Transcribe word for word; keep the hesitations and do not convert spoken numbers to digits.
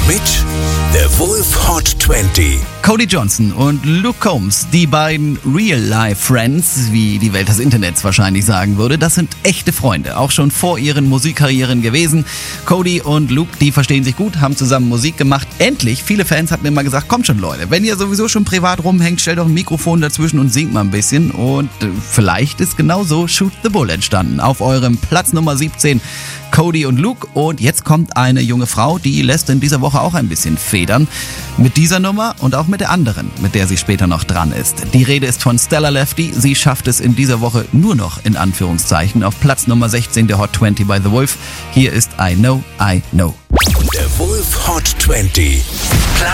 mit The Wolf Hot zwanzig. Cody Johnson und Luke Combs, die beiden Real-Life-Friends, wie die Welt des Internets wahrscheinlich sagen würde, das sind echte Freunde, auch schon vor ihren Musikkarrieren gewesen. Cody und Luke, die verstehen sich gut, haben zusammen Musik gemacht. Endlich, viele Fans hatten immer gesagt, kommt schon Leute, wenn ihr sowieso schon privat rumhängt, stellt doch ein Mikrofon dazwischen und singt mal ein bisschen. Und äh, vielleicht ist genau so Shoot the Bull entstanden. Auf eurem Platz Nummer siebzehn, Cody und Luke. Und jetzt kommt eine junge Frau, die lässt in dieser Woche auch ein bisschen federn. Mit dieser Nummer und auch mit der anderen, mit der sie später noch dran ist. Die Rede ist von Stella Lefty. Sie schafft es in dieser Woche nur noch in Anführungszeichen auf Platz Nummer sechzehn der Hot zwanzig bei The Wolf. Hier ist I Know, I Know. Der Wolf Hot zwanzig. Platz